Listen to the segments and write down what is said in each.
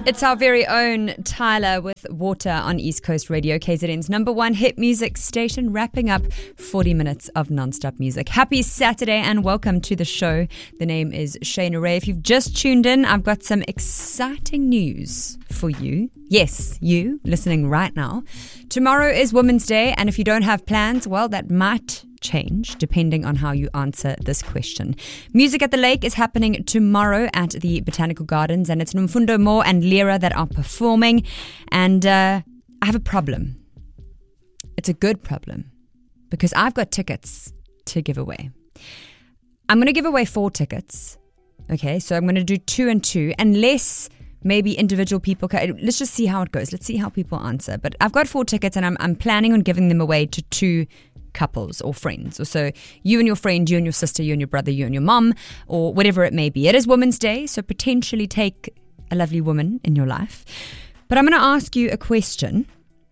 It's our very own Tyler with Water on East Coast Radio, KZN's number one hit music station, wrapping up 40 minutes of non-stop music. Happy Saturday and welcome to the show. The name is Shayna Ray. If you've just tuned in, I've got some exciting news for you. Yes, you listening right now. Tomorrow is Women's Day, and if you don't have plans, well, that might change depending on how you answer this question. Music at the Lake is happening tomorrow at the Botanical Gardens, and it's Nomfundo Moore and Lira that are performing. And I have a problem. It's a good problem because I've got tickets to give away. I'm going to give away 4 tickets. Okay, so I'm going to do 2 and 2, unless maybe individual people can. Let's just see how it goes. Let's see how people answer. But I've got 4 tickets, and I'm planning on giving them away to 2 couples or friends, or so you and your friend, you and your sister, you and your brother, you and your mom, or whatever it may be. It is Women's Day, so potentially take a lovely woman in your life. But I'm going to ask you a question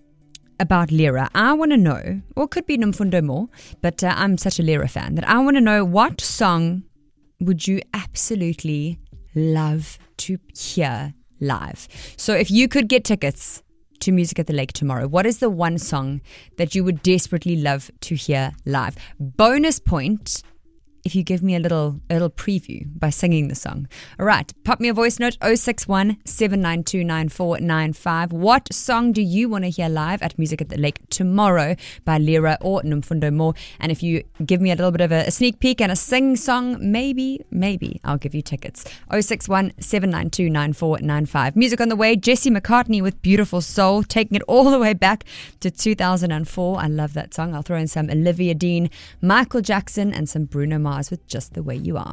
about Lira. I want to know, or it could be Nomfundo Moore, but I'm such a Lira fan that I want to know, what song would you absolutely love to hear live? So if you could get tickets to Music at the Lake tomorrow, what is the one song that you would desperately love to hear live? Bonus point if you give me a little preview by singing the song. All right, pop me a voice note, 061 792 9495. What song do you want to hear live at Music at the Lake tomorrow by Lira or Nomfundo Moore? And if you give me a little bit of a sneak peek and a sing song, maybe I'll give you tickets. 061 792 9495. Music on the way, Jesse McCartney with Beautiful Soul, taking it all the way back to 2004. I love that song. I'll throw in some Olivia Dean, Michael Jackson, and some Bruno Mars with Just the Way You Are.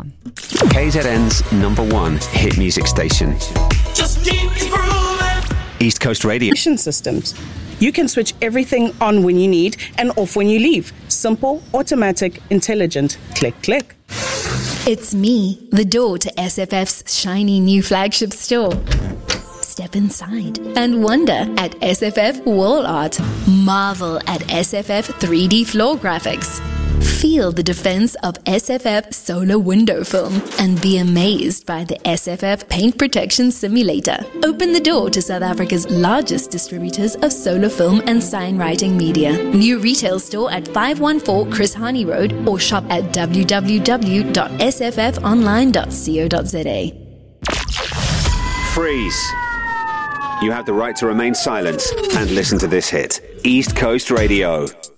KZN's number one hit music station. Just keep grooving. East Coast Radio. Systems. You can switch everything on when you need and off when you leave. Simple, automatic, intelligent. Click, click. It's me, the door to SFF's shiny new flagship store. Step inside and wonder at SFF wall art. Marvel at SFF 3D floor graphics. Feel the defense of SFF solar window film and be amazed by the SFF paint protection simulator. Open the door to South Africa's largest distributors of solar film and sign writing media. New retail store at 514 Chris Hani Road, or shop at www.sffonline.co.za. Freeze. You have the right to remain silent and listen to this hit. East Coast Radio.